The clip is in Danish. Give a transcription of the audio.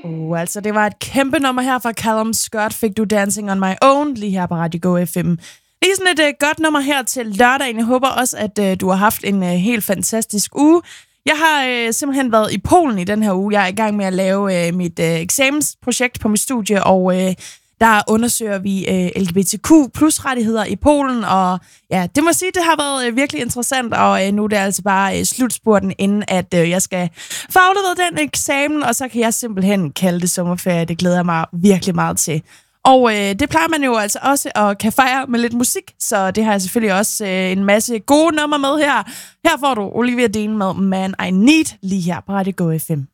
Altså det var et kæmpe nummer her fra Callum Scott, fik du Dancing on My Own, lige her på Radio Go FM. Lige sådan et godt nummer her til lørdagen. Jeg håber også, at du har haft en helt fantastisk uge. Jeg har simpelthen været i Polen i den her uge. Jeg er i gang med at lave mit eksamensprojekt på mit studie, og der undersøger vi LGBTQ plus rettigheder i Polen, og ja, det må sige, det har været virkelig interessant, og nu er det altså bare slutspurten, inden at jeg skal få afleveret den eksamen, og så kan jeg simpelthen kalde det sommerferie. Det glæder jeg mig virkelig meget til. Og det plejer man jo altså også at kan fejre med lidt musik, så det har jeg selvfølgelig også en masse gode numre med her. Her får du Olivia Dean med Man I Need, lige her på Radio Go FM.